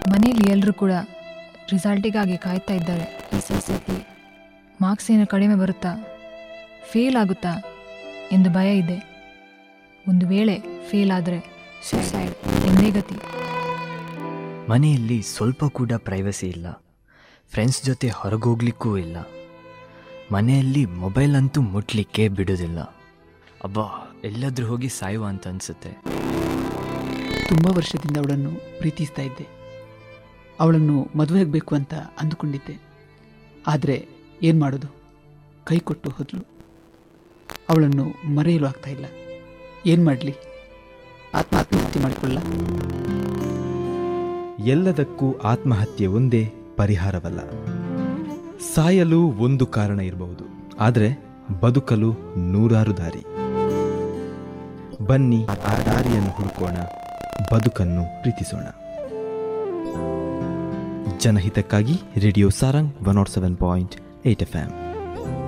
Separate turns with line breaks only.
ಮನೆಯಲ್ಲಿ ಎಲ್ಲರೂ ಕೂಡ ರಿಸಲ್ಟಿಗಾಗಿ ಕಾಯ್ತಾ ಇದ್ದಾರೆ. SSLC ಮಾರ್ಕ್ಸ್ ಏನು ಕಡಿಮೆ ಬರುತ್ತಾ, ಫೇಲ್ ಆಗುತ್ತಾ ಎಂದು ಭಯ ಇದೆ. ಒಂದು ವೇಳೆ ಫೇಲ್ ಆದರೆ ಸುಸೈಡ್ ಎಂದೇ ಗತಿ.
ಮನೆಯಲ್ಲಿ ಸ್ವಲ್ಪ ಕೂಡ ಪ್ರೈವಸಿ ಇಲ್ಲ, ಫ್ರೆಂಡ್ಸ್ ಜೊತೆ ಹೊರಗೋಗ್ಲಿಕ್ಕೂ ಇಲ್ಲ, ಮನೆಯಲ್ಲಿ ಮೊಬೈಲ್ ಅಂತೂ ಮುಟ್ಲಿಕ್ಕೆ ಬಿಡೋದಿಲ್ಲ. ಅಬ್ಬಾ, ಎಲ್ಲಾದ್ರೂ ಹೋಗಿ ಸಾಯುವ ಅಂತ ಅನಿಸುತ್ತೆ.
ತುಂಬ ವರ್ಷದಿಂದ ಅವಳನ್ನು ಪ್ರೀತಿಸ್ತಾ ಇದ್ದೆ. ಅವಳನ್ನು ಮದುವೆ ಆಗಬೇಕು ಅಂತ ಅಂದುಕೊಂಡಿದ್ದೆ. ಆದರೆ ಏನು ಮಾಡೋದು, ಕೈ ಕೊಟ್ಟು ಹೋದ್ಲು. ಅವಳನ್ನು ಮರೆಯಲು ಆಗ್ತಾ ಇಲ್ಲ. ಏನು ಮಾಡಲಿ, ಆತ್ಮಹತ್ಯೆ ಮಾಡಿಕೊಳ್ಳ.
ಎಲ್ಲದಕ್ಕೂ ಆತ್ಮಹತ್ಯೆ ಒಂದೇ ಪರಿಹಾರವಲ್ಲ. ಸಾಯಲು ಒಂದು ಕಾರಣ ಇರಬಹುದು, ಆದರೆ ಬದುಕಲು ನೂರಾರು ದಾರಿ. ಬನ್ನಿ ಆ ದಾರಿಯನ್ನು ಹುಡುಕೋಣ, ಬದುಕನ್ನು ಪ್ರೀತಿಸೋಣ. ಜನಹಿತಕ್ಕಾಗಿ ರೇಡಿಯೋ ಸಾರಂಗ್ 107.8 FM.